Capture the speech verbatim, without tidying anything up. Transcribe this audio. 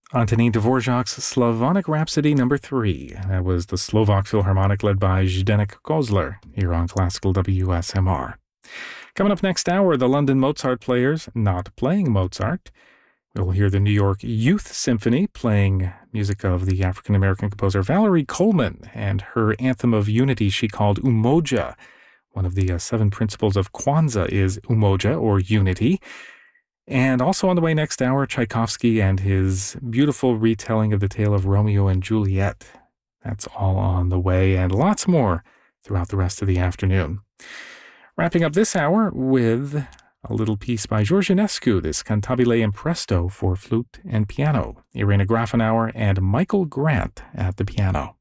Antonín Dvořák's Slavonic Rhapsody number three. That was the Slovak Philharmonic led by Zdeněk Kozler here on Classical W S M R. Coming up next hour, the London Mozart Players not playing Mozart. We'll hear the New York Youth Symphony playing music of the African-American composer Valerie Coleman and her anthem of unity she called Umoja. One of the uh, seven principles of Kwanzaa is Umoja, or unity. And also on the way next hour, Tchaikovsky and his beautiful retelling of the tale of Romeo and Juliet. That's all on the way, and lots more throughout the rest of the afternoon. Wrapping up this hour with a little piece by George Enescu, this Cantabile in Presto for flute and piano. Irena Grafenauer and Michael Grant at the piano.